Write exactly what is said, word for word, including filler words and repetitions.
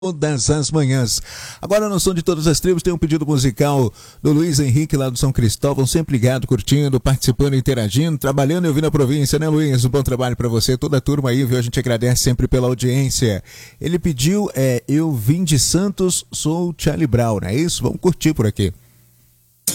Todas as manhãs. Agora no Som de Todas as Tribos tem um pedido musical do Luiz Henrique lá do São Cristóvão, sempre ligado, curtindo, participando, interagindo, trabalhando e ouvindo a província, né, Luiz? Um bom trabalho para você, toda a turma aí, viu? A gente agradece sempre pela audiência. Ele pediu, é, eu vim de Santos, sou Charlie Brown, não é isso? Vamos curtir por aqui.